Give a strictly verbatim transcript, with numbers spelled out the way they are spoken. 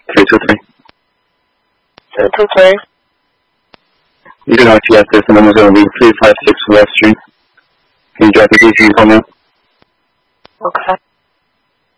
three two three. three two three. You can R T S this, the number's going to be three five six West Street. Can you drop your D C for me? Okay.